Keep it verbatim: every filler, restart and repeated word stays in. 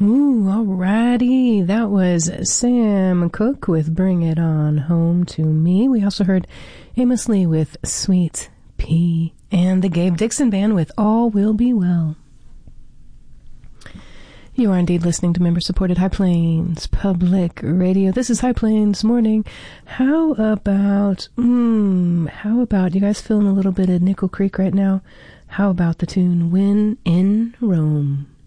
Ooh, alrighty. That was Sam Cooke with Bring It On Home to Me. We also heard Amos Lee with Sweet Pea, and the Gabe Dixon Band with All Will Be Well. You are indeed listening to member-supported High Plains Public Radio. This is High Plains Morning. How about, mm, how about, you guys feeling a little bit of Nickel Creek right now? How about the tune When in Rome?